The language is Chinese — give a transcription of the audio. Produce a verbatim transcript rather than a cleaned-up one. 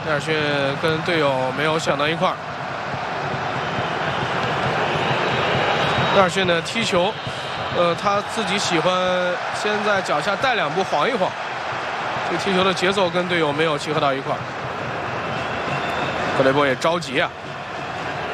威尔逊跟队友没有想到一块儿。威尔逊呢踢球，呃，他自己喜欢先在脚下带两步晃一晃，这踢球的节奏跟队友没有契合到一块儿。格雷波也着急啊。